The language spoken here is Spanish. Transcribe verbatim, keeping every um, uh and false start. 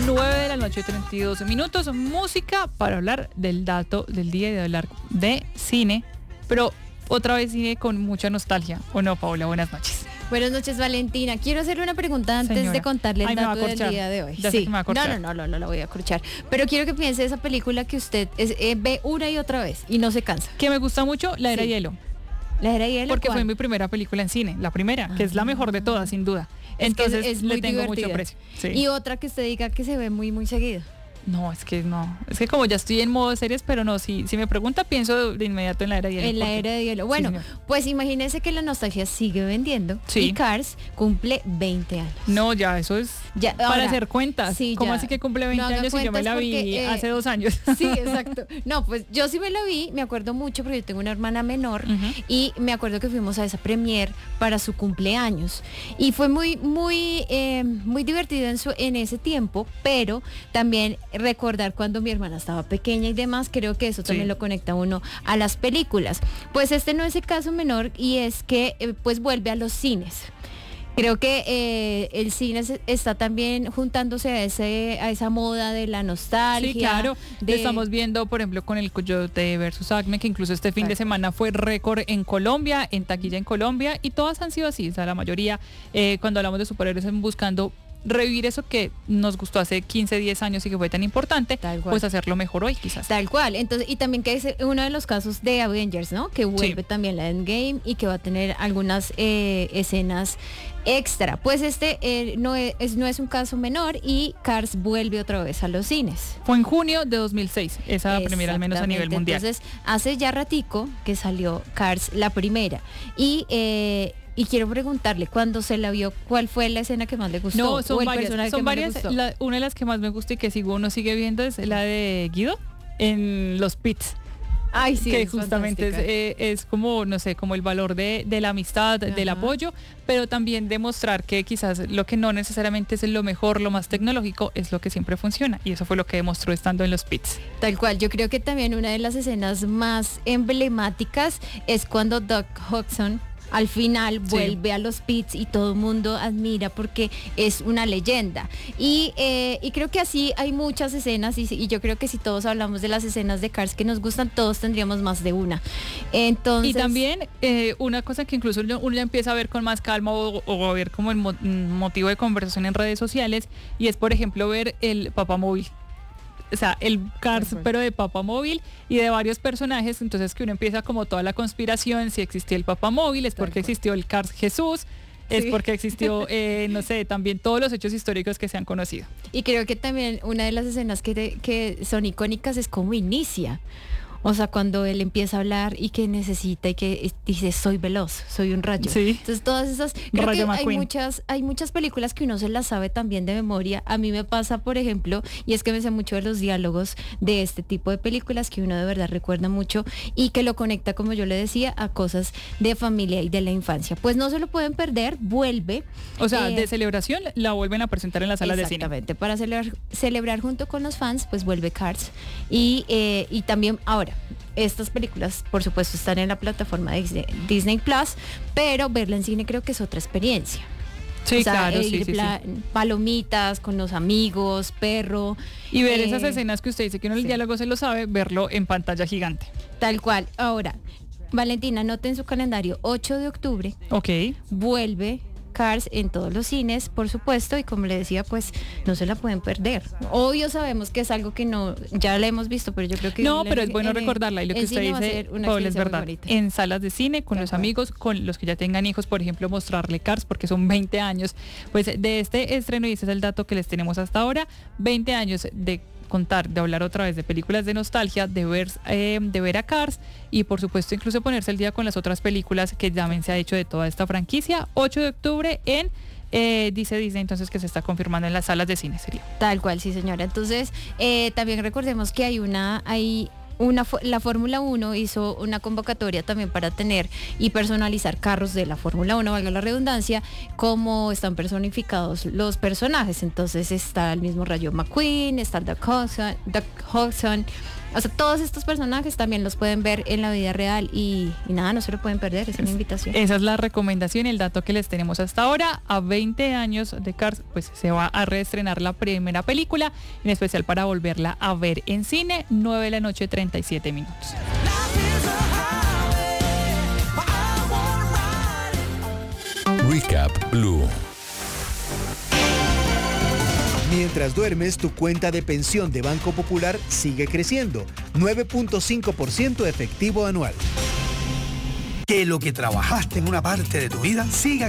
nueve de la noche, treinta y dos minutos. Música para hablar del dato del día y de hablar de cine, pero otra vez cine con mucha nostalgia. ¿O no, Paola? Buenas noches. Buenas noches, Valentina. Quiero hacerle una pregunta antes Señora. de contarle el Ay, dato del día de hoy. Ya sé Sí. que me va a corchar. No, no, no, no, no la voy a corchar. Pero quiero que piense esa película que usted es, eh, ve una y otra vez y no se cansa. Que me gusta mucho, La Era Sí. Hielo. La Era de Hielo. Porque ¿cuál? fue mi primera película en cine, la primera, que es la mejor de todas, sin duda. Es Entonces que es, es le muy tengo divertida. mucho aprecio. Sí. Y otra que usted diga que se ve muy, muy seguido. No, es que no. Es que como ya estoy en modo series, pero no, si, si me pregunta, pienso de inmediato en La Era de Hielo. En la porque- Era de Hielo. Bueno, señor. pues imagínese que la nostalgia sigue vendiendo. Sí. Y Cars cumple veinte años. No, ya, eso es Ya, para ahora, hacer cuentas. sí, ¿Cómo ya. así que cumple No veinte haga años y yo me la cuentas vi porque, eh, hace dos años? Sí, exacto. No, pues yo sí me la vi, me acuerdo mucho porque yo tengo una hermana menor Ujú. y me acuerdo que fuimos a esa premier para su cumpleaños y fue muy, muy, eh, muy divertido en, su, en ese tiempo, pero también recordar cuando mi hermana estaba pequeña y demás, creo que eso también Sí. lo conecta uno a las películas. Pues este no es el caso menor y es que eh, pues vuelve a los cines. Creo que eh, el cine se- está también juntándose a ese a esa moda de la nostalgia. Sí, claro. de- Lo estamos viendo, por ejemplo, con el Coyote versus Acme, que incluso este fin de Exacto. semana fue récord en Colombia, en taquilla en Colombia, y todas han sido así. O sea, la mayoría, eh, cuando hablamos de superhéroes, en buscando revivir eso que nos gustó hace quince, diez años y que fue tan importante, Tal cual. pues hacerlo mejor hoy, quizás. Tal cual. Entonces, y también que es uno de los casos de Avengers, ¿no? Que vuelve Sí. también la Endgame y que va a tener algunas eh, escenas extra. Pues este eh, no, es, no es un caso menor y Cars vuelve otra vez a los cines. Fue en junio de dos mil seis, esa primera, al menos a nivel Exactamente. mundial. Entonces, hace ya ratico que salió Cars la primera. Y eh, y quiero preguntarle, cuando se la vio, ¿cuál fue la escena que más le gustó? No, ¿O son el varias. personaje Son que más le varias. gustó? La- una de las que más me gusta y que sigo uno sigue viendo es la de Guido en los pits. Ay, sí, que es justamente es, fantástica. eh, es como, no sé, como el valor de, de la amistad, del Ajá. apoyo, pero también demostrar que quizás lo que no necesariamente es lo mejor, lo más tecnológico, es lo que siempre funciona. Y eso fue lo que demostró estando en los pits. Tal cual, yo creo que también una de las escenas más emblemáticas es cuando Doc Hudson al final Sí. vuelve a los pits y todo el mundo admira porque es una leyenda. Y, eh, y creo que así hay muchas escenas y, y yo creo que si todos hablamos de las escenas de Cars que nos gustan, todos tendríamos más de una. Entonces, Y también eh, una cosa que incluso uno, uno ya empieza a ver con más calma o, o a ver como el mo- motivo de conversación en redes sociales, y es, por ejemplo, ver el papamóvil. O sea, el Cars, Perfecto. pero de papamóvil y de varios personajes. Entonces que uno empieza como toda la conspiración. Si existió el papamóvil, es Tal porque cual. existió el Cars Jesús, es Sí. porque existió, eh, no sé, también todos los hechos históricos que se han conocido. y creo que también una de las escenas que, te- que son icónicas es cómo inicia. O sea, cuando él empieza a hablar y que necesita y que dice, soy veloz, soy un rayo. Sí. Entonces todas esas, creo Rayo que hay McQueen. muchas, hay muchas películas que uno se las sabe también de memoria. A mí me pasa, por ejemplo, y es que me sé mucho de los diálogos de este tipo de películas que uno de verdad recuerda mucho y que lo conecta, como yo le decía, a cosas de familia y de la infancia. Pues no se lo pueden perder, vuelve. O sea, Eh, de celebración la vuelven a presentar en las salas de cine. Exactamente, para celebrar, celebrar junto con los fans, pues vuelve Cars. Y, eh, y también ahora, estas películas, por supuesto, están en la plataforma de Disney, Disney Plus, pero verla en cine creo que es otra experiencia. Sí, O sea, claro, eh, sí, ir sí, sí. pla- palomitas con los amigos, perro. Y ver eh, esas escenas que usted dice que uno el sí. diálogo se lo sabe, verlo en pantalla gigante. Tal cual. Ahora, Valentina, anote en su calendario, ocho de octubre, Ok. vuelve Cars en todos los cines, por supuesto, y como le decía, pues no se la pueden perder. Obvio sabemos que es algo que no, ya la hemos visto, pero yo creo que... No, en- pero es bueno en- recordarla. Y lo que en usted cine va a dice, ser una Paola, es experiencia muy verdad. bonita. En salas de cine, con De los acuerdo. amigos, con los que ya tengan hijos, por ejemplo, mostrarle Cars, porque son veinte años. Pues de este estreno, y ese es el dato que les tenemos hasta ahora, veinte años de contar, de hablar otra vez de películas de nostalgia, de ver, eh, de ver a Cars y por supuesto incluso ponerse al día con las otras películas que también se ha hecho de toda esta franquicia. ocho de octubre en, eh, dice Disney entonces que se está confirmando en las salas de cine, sería. Tal cual, sí señora. Entonces, eh, también recordemos que hay una, hay Una, la Fórmula uno hizo una convocatoria también para tener y personalizar carros de la Fórmula uno, valga la redundancia, como están personificados los personajes. Entonces está el mismo Rayo McQueen, está Doug Hudson, Doug Hudson. O sea, todos estos personajes también los pueden ver en la vida real y, y nada, no se lo pueden perder, es una invitación. Esa es la recomendación, el dato que les tenemos hasta ahora. A veinte años de Cars, pues se va a reestrenar la primera película, en especial para volverla a ver en cine, nueve de la noche, treinta y siete minutos. Recap Blue. Mientras duermes, tu cuenta de pensión de Banco Popular sigue creciendo, nueve punto cinco por ciento efectivo anual. Que lo que trabajaste en una parte de tu vida siga